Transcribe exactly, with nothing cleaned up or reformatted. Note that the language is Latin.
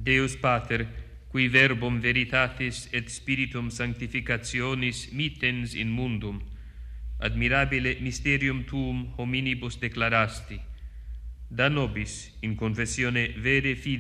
Deus Pater, qui verbum veritatis et spiritum sanctificationis mittens in mundum, admirabile mysterium tuum hominibus declarasti, da nobis in confessione vere fide